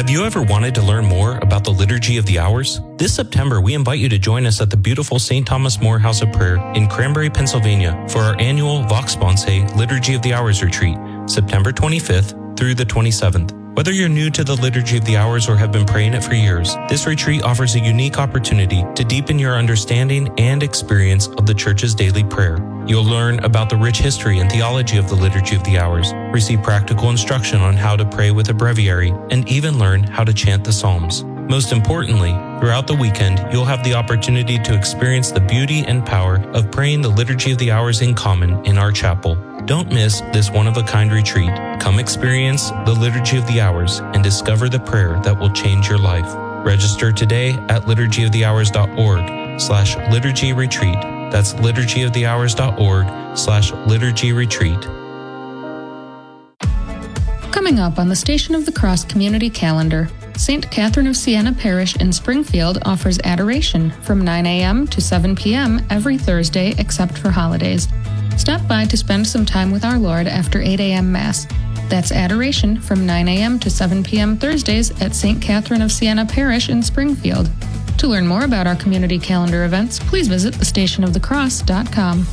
Have you ever wanted to learn more about the Liturgy of the Hours? This September, we invite you to join us at the beautiful St. Thomas More House of Prayer in Cranberry, Pennsylvania for our annual Vox Sponsae Liturgy of the Hours retreat, September 25th through the 27th. Whether you're new to the Liturgy of the Hours or have been praying it for years, this retreat offers a unique opportunity to deepen your understanding and experience of the Church's daily prayer. You'll learn about the rich history and theology of the Liturgy of the Hours, receive practical instruction on how to pray with a breviary, and even learn how to chant the Psalms. Most importantly, throughout the weekend, you'll have the opportunity to experience the beauty and power of praying the Liturgy of the Hours in common in our chapel. Don't miss this one-of-a-kind retreat. Come experience the Liturgy of the Hours and discover the prayer that will change your life. Register today at liturgyofthehours.org/liturgy retreat. That's liturgyofthehours.org/liturgy retreat. Coming up on the Station of the Cross community calendar, St. Catherine of Siena Parish in Springfield offers adoration from 9 a.m. to 7 p.m. every Thursday except for holidays. Stop by to spend some time with our Lord after 8 a.m. Mass. That's adoration from 9 a.m. to 7 p.m. Thursdays at St. Catherine of Siena Parish in Springfield. To learn more about our community calendar events, please visit thestationofthecross.com.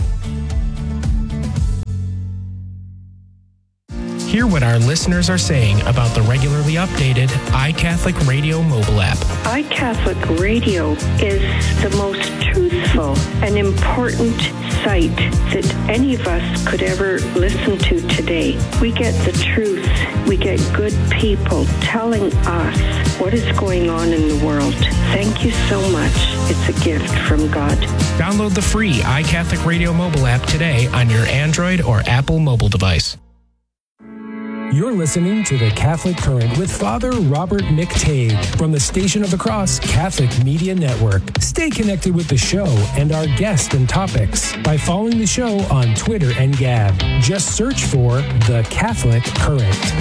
Hear what our listeners are saying about the regularly updated iCatholic Radio mobile app. iCatholic Radio is the most truthful and important site that any of us could ever listen to today. We get the truth. We get good people telling us what is going on in the world. Thank you so much. It's a gift from God. Download the free iCatholic Radio mobile app today on your Android or Apple mobile device. You're listening to The Catholic Current with Father Robert McTague from the Station of the Cross Catholic Media Network. Stay connected with the show and our guests and topics by following the show on Twitter and Gab. Just search for The Catholic Current.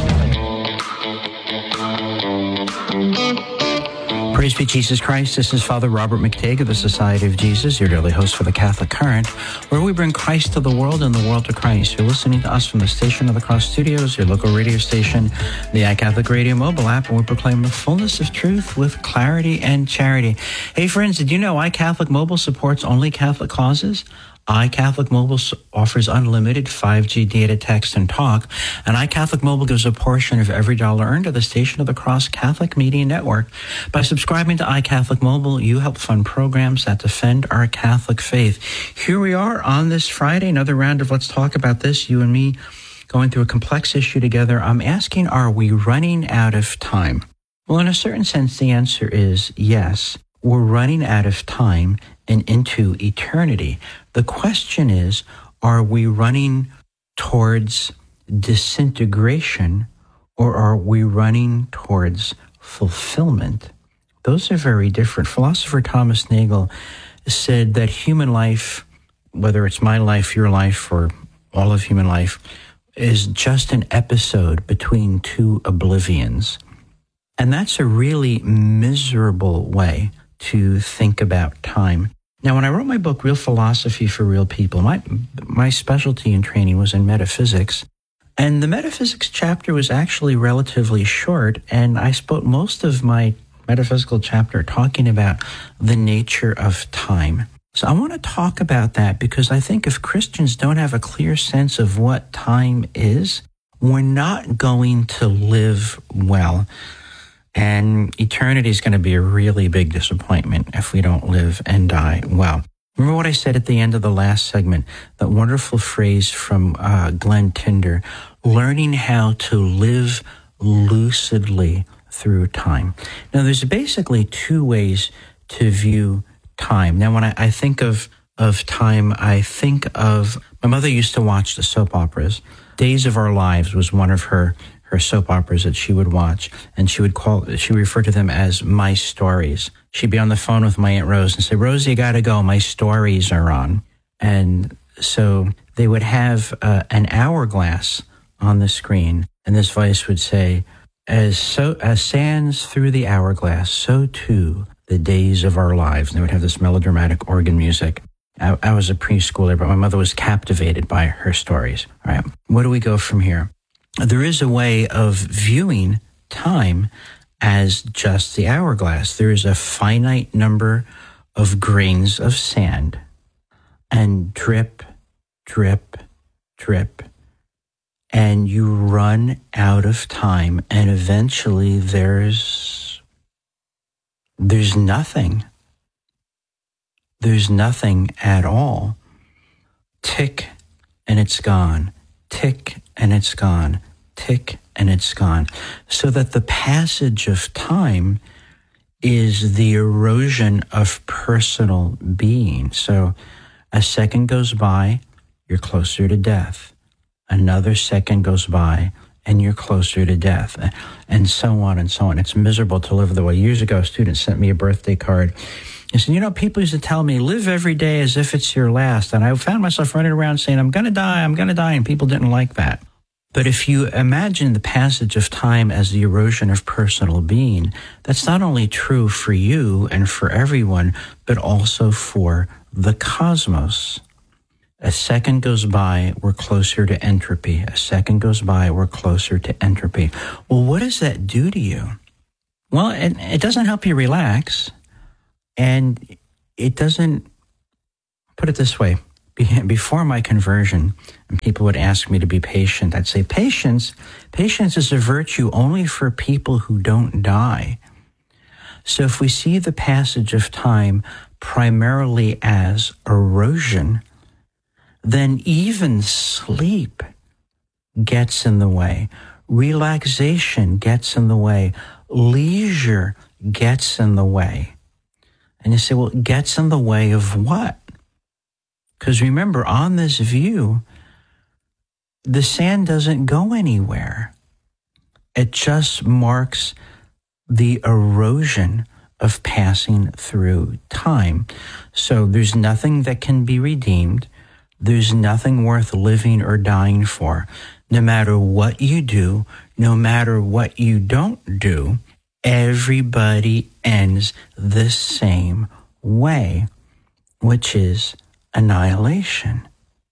Praise be Jesus Christ. This is Father Robert McTague of the Society of Jesus, your daily host for the Catholic Current, where we bring Christ to the world and the world to Christ. You're listening to us from the Station of the Cross Studios, your local radio station, the iCatholic Radio mobile app, and we proclaim the fullness of truth with clarity and charity. Hey friends, did you know iCatholic Mobile supports only Catholic causes? iCatholic Mobile offers unlimited 5G data, text, and talk, and iCatholic Mobile gives a portion of every dollar earned to the Station of the Cross Catholic Media Network. By subscribing to iCatholic Mobile, you help fund programs that defend our Catholic faith. Here we are on this Friday, another round of Let's Talk About This, you and me going through a complex issue together. I'm asking, are we running out of time? Well, in a certain sense, the answer is yes. We're running out of time and into eternity. The question is, are we running towards disintegration or are we running towards fulfillment? Those are very different. Philosopher Thomas Nagel said that human life, whether it's my life, your life, or all of human life, is just an episode between two oblivions. And that's a really miserable way to think about time. Now, when I wrote my book, Real Philosophy for Real People, my specialty in training was in metaphysics. And the metaphysics chapter was actually relatively short, and I spent most of my metaphysical chapter talking about the nature of time. So I want to talk about that because I think if Christians don't have a clear sense of what time is, we're not going to live well. And eternity is going to be a really big disappointment if we don't live and die well. Remember what I said at the end of the last segment, that wonderful phrase from Glenn Tinder, learning how to live lucidly through time. Now, there's basically two ways to view time. Now, when I think of time, I think of, my mother used to watch the soap operas. Days of Our Lives was one of her soap operas that she would watch, and she referred to them as my stories. She'd be on the phone with my Aunt Rose and say, Rosie, you gotta go, my stories are on. And so they would have an hourglass on the screen, and this voice would say, as sands through the hourglass, so too the days of our lives. And they would have this melodramatic organ music. I was a preschooler, but my mother was captivated by her stories. All right, where do we go from here? There is a way of viewing time as just the hourglass. There is a finite number of grains of sand, and drip, drip, drip, and you run out of time, and eventually there's nothing. There's nothing at all. Tick, and it's gone. Tick, and it's gone. Tick, and it's gone. So that the passage of time is the erosion of personal being. So a second goes by, you're closer to death. Another second goes by, and you're closer to death, and so on and so on. It's miserable to live the way. Years ago, a student sent me a birthday card. He said, people used to tell me, live every day as if it's your last. And I found myself running around saying, I'm going to die, and people didn't like that. But if you imagine the passage of time as the erosion of personal being, that's not only true for you and for everyone, but also for the cosmos. A second goes by, we're closer to entropy. A second goes by, we're closer to entropy. Well, what does that do to you? Well, it doesn't help you relax, and it doesn't, put it this way, before my conversion, and people would ask me to be patient, I'd say, patience is a virtue only for people who don't die. So if we see the passage of time primarily as erosion, then even sleep gets in the way. Relaxation gets in the way. Leisure gets in the way. And you say, well, it gets in the way of what? Because remember, on this view, the sand doesn't go anywhere. It just marks the erosion of passing through time. So there's nothing that can be redeemed. There's nothing worth living or dying for. No matter what you do, no matter what you don't do, everybody ends the same way, which is annihilation.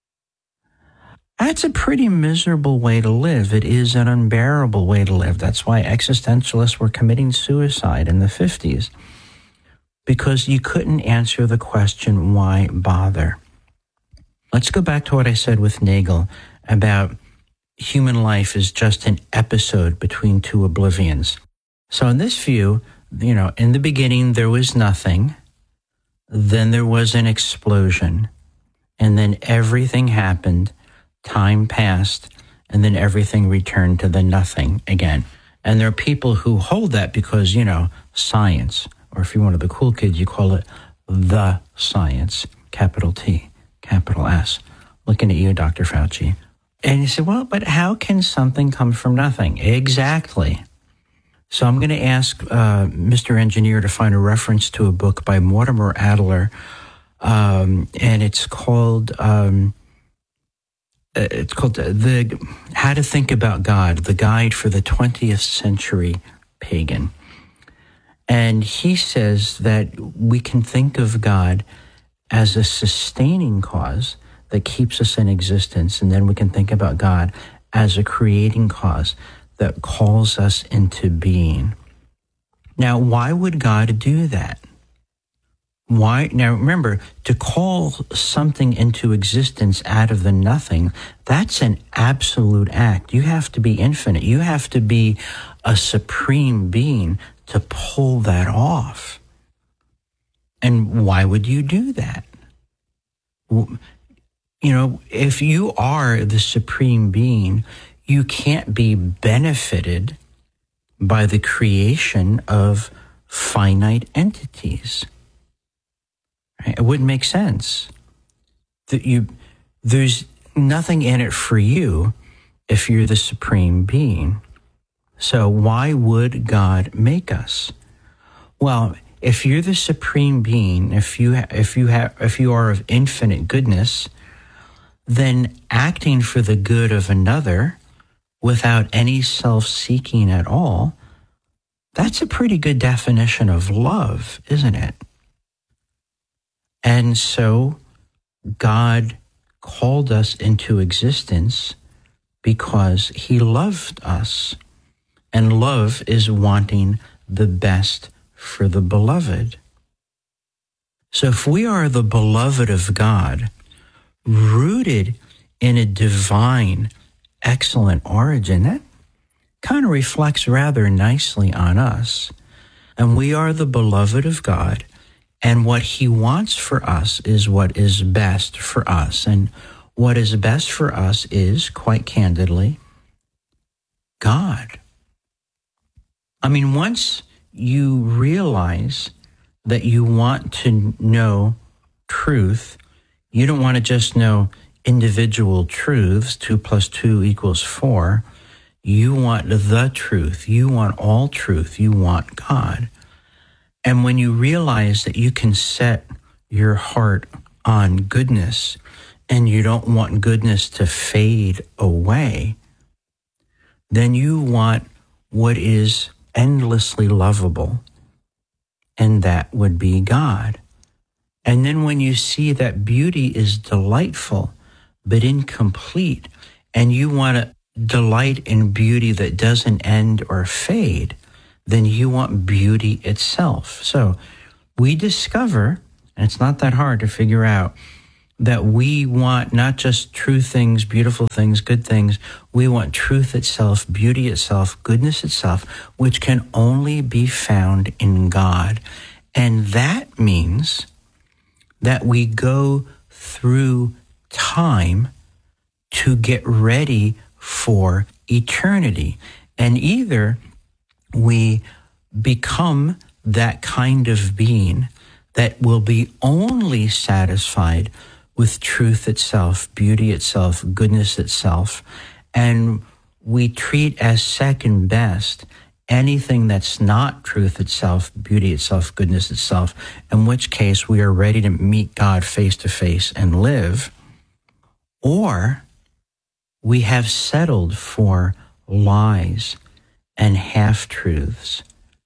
That's a pretty miserable way to live. It is an unbearable way to live. That's why existentialists were committing suicide in the 50s, because you couldn't answer the question, why bother? Let's go back to what I said with Nagel about human life is just an episode between two oblivions. So in this view, in the beginning there was nothing, then there was an explosion, and then everything happened, time passed, and then everything returned to the nothing again. And there are people who hold that because, science, or if you're one of the cool kids, you call it the science, capital T, capital S. Looking at you, Dr. Fauci. And you say, well, but how can something come from nothing? Exactly. So I'm going to ask Mr. Engineer to find a reference to a book by Mortimer Adler, and it's called the How to Think About God, the Guide for the 20th Century Pagan. And he says that we can think of God as a sustaining cause that keeps us in existence, and then we can think about God as a creating cause that calls us into being. Now, why would God do that? Why? Now, remember, to call something into existence out of the nothing, that's an absolute act. You have to be infinite. You have to be a supreme being to pull that off. And why would you do that? If you are the supreme being, you can't be benefited by the creation of finite entities. Right? It wouldn't make sense. There's nothing in it for you if you're the supreme being. So why would God make us? Well, if you're the supreme being, if you are of infinite goodness, then acting for the good of another without any self-seeking at all, that's a pretty good definition of love, isn't it? And so God called us into existence because he loved us. And love is wanting the best for the beloved. So if we are the beloved of God, rooted in a divine, excellent origin, that kind of reflects rather nicely on us. And we are the beloved of God, and what he wants for us is what is best for us. And what is best for us is, quite candidly, God. I mean, once you realize that you want to know truth, you don't want to just know individual truths, 2 + 2 = 4. You want the truth. You want all truth. You want God. And when you realize that you can set your heart on goodness and you don't want goodness to fade away, then you want what is endlessly lovable, and that would be God. And then when you see that beauty is delightful but incomplete, and you want to delight in beauty that doesn't end or fade, then you want beauty itself. So we discover, and it's not that hard to figure out, that we want not just true things, beautiful things, good things. We want truth itself, beauty itself, goodness itself, which can only be found in God. And that means that we go through time to get ready for eternity. And either we become that kind of being that will be only satisfied with truth itself, beauty itself, goodness itself, and we treat as second best anything that's not truth itself, beauty itself, goodness itself, in which case we are ready to meet God face to face and live, or we have settled for lies and half-truths,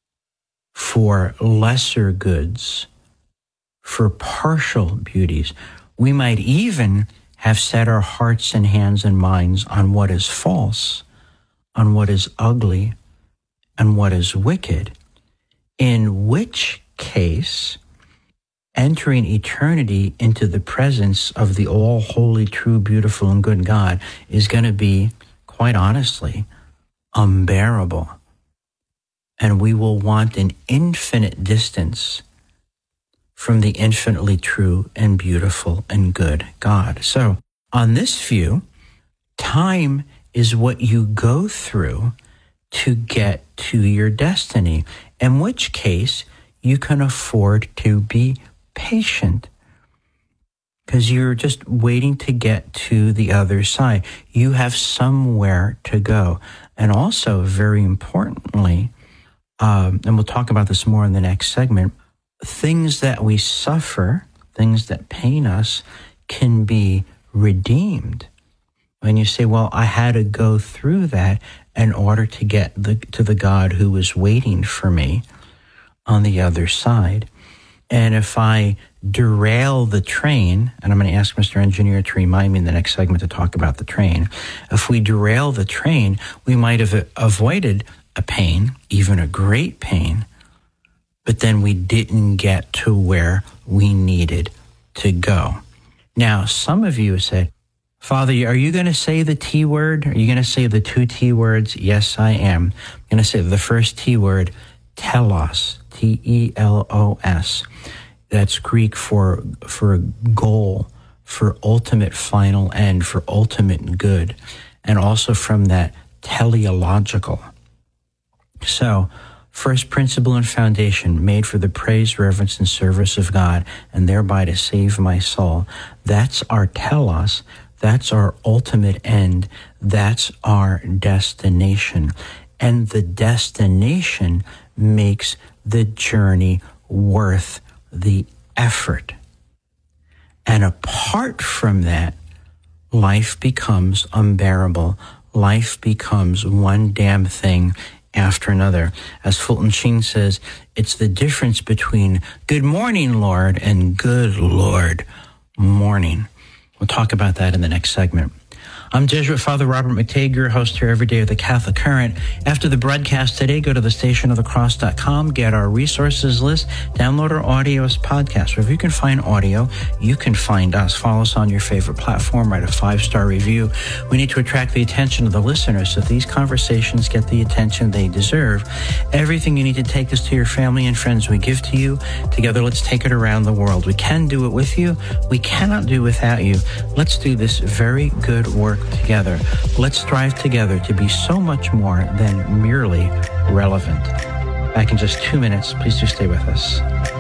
for lesser goods, for partial beauties. We might even have set our hearts and hands and minds on what is false, on what is ugly, and what is wicked, in which case entering eternity into the presence of the all-holy, true, beautiful, and good God is going to be, quite honestly, unbearable. And we will want an infinite distance from the infinitely true and beautiful and good God. So, on this view, time is what you go through to get to your destiny, in which case you can afford to be patient because you're just waiting to get to the other side. You have somewhere to go. And also, very importantly, and we'll talk about this more in the next segment, things that we suffer, things that pain us, can be redeemed. When you say, well, I had to go through that in order to get to the God who was waiting for me on the other side. And if I derail the train, and I'm going to ask Mr. Engineer to remind me in the next segment to talk about the train. If we derail the train, we might have avoided a pain, even a great pain, but then we didn't get to where we needed to go. Now, some of you said, Father, are you going to say the T word? Are you going to say the 2 T words? Yes, I am. I'm going to say the first T word, telos, T-E-L-O-S. That's Greek for goal, for ultimate final end, for ultimate good, and also from that teleological. So, first principle and foundation, made for the praise, reverence, and service of God, and thereby to save my soul. That's our telos. That's our ultimate end. That's our destination. And the destination makes the journey worth the effort. And apart from that, life becomes unbearable. Life becomes one damn thing after another. As Fulton Sheen says, it's the difference between good morning, Lord, and good Lord morning. We'll talk about that in the next segment. I'm Jesuit Father Robert McTague, your host here every day of the Catholic Current. After the broadcast today, go to thestationofthecross.com, get our resources list, download our audio as podcast. Wherever you can find audio, you can find us. Follow us on your favorite platform, write a 5-star review. We need to attract the attention of the listeners so that these conversations get the attention they deserve. Everything you need to take us to your family and friends we give to you. Together, let's take it around the world. We can do it with you. We cannot do without you. Let's do this very good work together. Let's strive together to be so much more than merely relevant. Back in just 2 minutes. Please do stay with us.